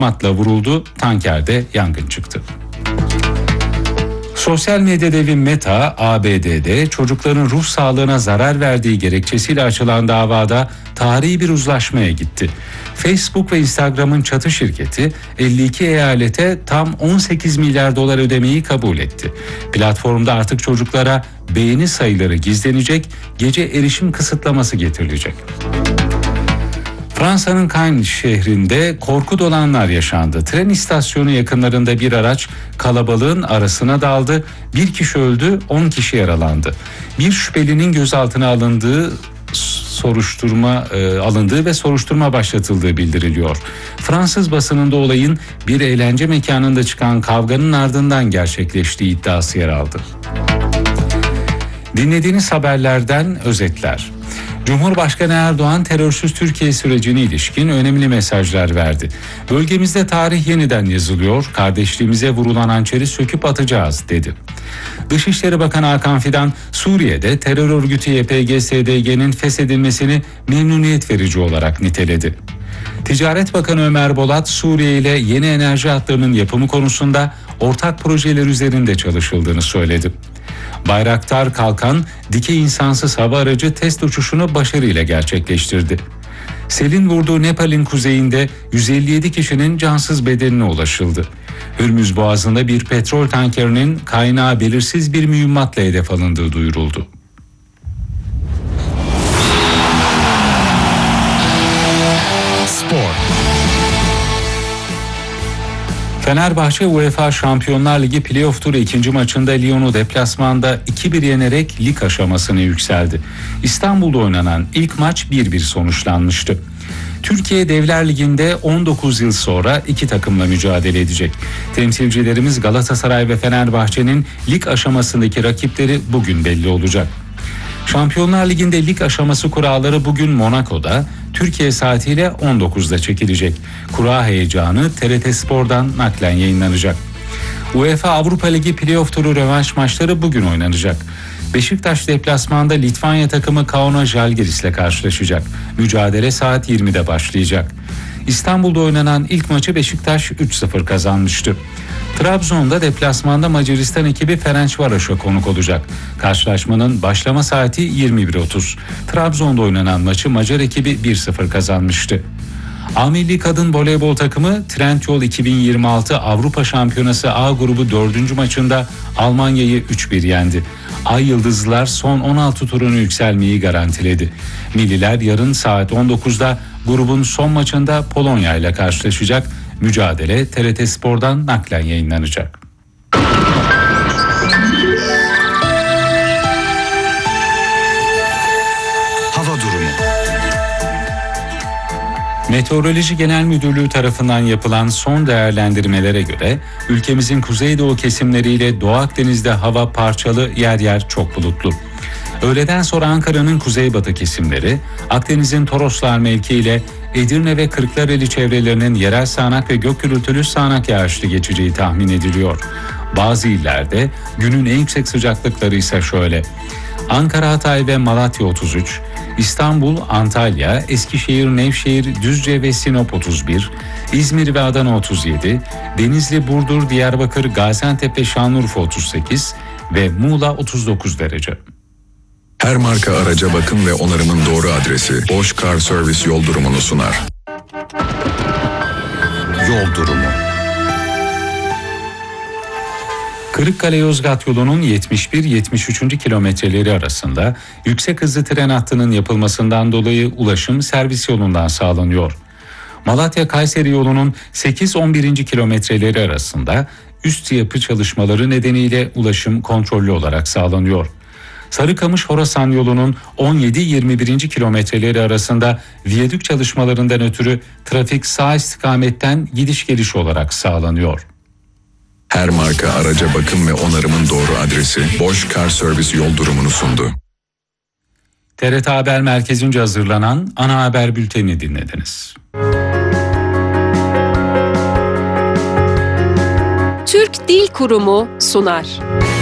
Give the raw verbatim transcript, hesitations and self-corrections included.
matla vuruldu, tankerde yangın çıktı. Sosyal medya devi Meta, A B D'de çocukların ruh sağlığına zarar verdiği gerekçesiyle açılan davada tarihi bir uzlaşmaya gitti. Facebook ve Instagram'ın çatı şirketi elli iki eyalete tam on sekiz milyar dolar ödemeyi kabul etti. Platformda artık çocuklara beğeni sayıları gizlenecek, gece erişim kısıtlaması getirilecek. Fransa'nın Cannes şehrinde korku dolu anlar yaşandı. Tren istasyonu yakınlarında bir araç kalabalığın arasına daldı. Bir kişi öldü, on kişi yaralandı. Bir şüphelinin gözaltına alındığı soruşturma e, alındığı ve soruşturma başlatıldığı bildiriliyor. Fransız basınında olayın bir eğlence mekanında çıkan kavganın ardından gerçekleştiği iddiası yer aldı. Dinlediğiniz haberlerden özetler. Cumhurbaşkanı Erdoğan terörsüz Türkiye sürecine ilişkin önemli mesajlar verdi. Bölgemizde tarih yeniden yazılıyor, kardeşliğimize vurulan hançeri söküp atacağız dedi. Dışişleri Bakanı Hakan Fidan, Suriye'de terör örgütü Y P G S D G'nin feshedilmesini memnuniyet verici olarak niteledi. Ticaret Bakanı Ömer Bolat, Suriye ile yeni enerji hatlarının yapımı konusunda ortak projeler üzerinde çalışıldığını söyledi. Bayraktar Kalkan, dikey insansız hava aracı test uçuşunu başarıyla gerçekleştirdi. Selin vurduğu Nepal'in kuzeyinde yüz elli yedi kişinin cansız bedenine ulaşıldı. Hürmüz Boğazı'nda bir petrol tankerinin kaynağı belirsiz bir mühimmatla hedef alındığı duyuruldu. Spor. Fenerbahçe UEFA Şampiyonlar Ligi Playoff Turu ikinci maçında Lyon'u deplasmanda iki bir yenerek lig aşamasına yükseldi. İstanbul'da oynanan ilk maç bir bir sonuçlanmıştı. Türkiye Devler Ligi'nde on dokuz yıl sonra iki takımla mücadele edecek. Temsilcilerimiz Galatasaray ve Fenerbahçe'nin lig aşamasındaki rakipleri bugün belli olacak. Şampiyonlar Ligi'nde lig aşaması kuralları bugün Monaco'da Türkiye saatiyle on dokuzda çekilecek. Kura heyecanı T R T Spor'dan naklen yayınlanacak. UEFA Avrupa Ligi Playoff Turu rövanş maçları bugün oynanacak. Beşiktaş deplasmanda Litvanya takımı Kaunas Žalgiris'le karşılaşacak. Mücadele saat yirmide başlayacak. İstanbul'da oynanan ilk maçı Beşiktaş üç sıfır kazanmıştı. Trabzon'da deplasmanda Macaristan ekibi Ferencvaros'a konuk olacak. Karşılaşmanın başlama saati yirmi bir otuz. Trabzon'da oynanan maçı Macar ekibi bir sıfır kazanmıştı. A Milli Kadın Voleybol takımı Trendyol iki bin yirmi altı Avrupa Şampiyonası A grubu dördüncü maçında Almanya'yı üç bir yendi. Ay Yıldızlılar son on altı turunu yükselmeyi garantiledi. Milliler yarın saat on dokuzda grubun son maçında Polonya ile karşılaşacak. Mücadele T R T Spor'dan naklen yayınlanacak. Hava durumu. Meteoroloji Genel Müdürlüğü tarafından yapılan son değerlendirmelere göre ülkemizin kuzeydoğu kesimleriyle Doğu Akdeniz'de hava parçalı, yer yer çok bulutlu. Öğleden sonra Ankara'nın kuzeybatı kesimleri, Akdeniz'in Toroslar mevki ile Edirne ve Kırklareli çevrelerinin yerel sağanak ve gök gürültülü sağanak yağışlı geçeceği tahmin ediliyor. Bazı illerde günün en yüksek sıcaklıkları ise şöyle: Ankara, Hatay ve Malatya otuz üç, İstanbul, Antalya, Eskişehir, Nevşehir, Düzce ve Sinop otuz bir, İzmir ve Adana otuz yedi, Denizli, Burdur, Diyarbakır, Gaziantep ve Şanlıurfa otuz sekiz ve Muğla otuz dokuz derece. Her marka araca bakım ve onarımın doğru adresi Bosch Car Service yol durumunu sunar. Yol durumu. Kırıkkale-Yozgat yolunun yetmiş bir yetmiş üçüncü kilometreleri arasında yüksek hızlı tren hattının yapılmasından dolayı ulaşım servis yolundan sağlanıyor. Malatya-Kayseri yolunun sekiz on birinci kilometreleri arasında üst yapı çalışmaları nedeniyle ulaşım kontrollü olarak sağlanıyor. Sarıkamış-Horasan yolunun on yedi yirmi birinci kilometreleri arasında viyadük çalışmalarından ötürü trafik sağ istikametten gidiş geliş olarak sağlanıyor. Her marka araca bakım ve onarımın doğru adresi Bosch Car Service yol durumunu sundu. T R T Haber Merkezi'nce hazırlanan ana haber bültenini dinlediniz. Türk Dil Kurumu sunar.